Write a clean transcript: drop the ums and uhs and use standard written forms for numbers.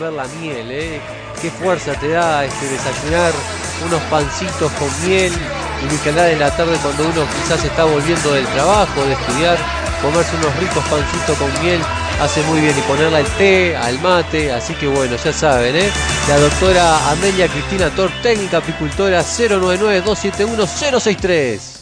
perder la miel, Qué fuerza te da desayunar unos pancitos con miel y ni que hablar en la tarde cuando uno quizás está volviendo del trabajo, de estudiar, comerse unos ricos pancitos con miel hace muy bien y ponerle al té, al mate, así que bueno, ya saben, la doctora Amelia Cristina Tor, técnica apicultora, 099-271-063.